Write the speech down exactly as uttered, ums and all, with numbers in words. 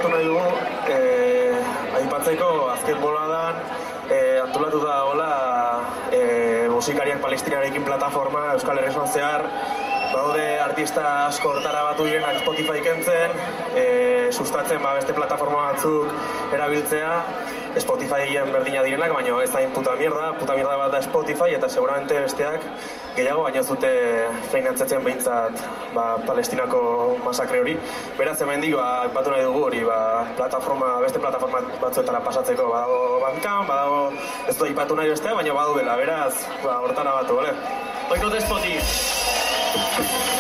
aipatu nahi dugu, eh, aipatzeko azken boladan eh, antolatu da hola eh, musikariak palestinarekin plataforma Euskal Herrian zehar, badaude artista asko hortara batu direnak Spotify kentzen, eh, sustatzen ba, beste plataforma batzuk erabiltzea, Spotifyen berdina direnak, baina ez da puta mierda, puta mierda bat da Spotify, eta seguramente besteak gehiago baino zute finantzatzen behintzat ba, Palestinako masakre hori. Beraz, hemendik ba, batu nahi dugu hori, ba, plataforma, beste plataforma batzuetara pasatzeko, badago Bandcamp, badago ez du aipatu nahi bestea, baina badu dela, beraz, ba, hortara batu, bale? Oiko de Spotify.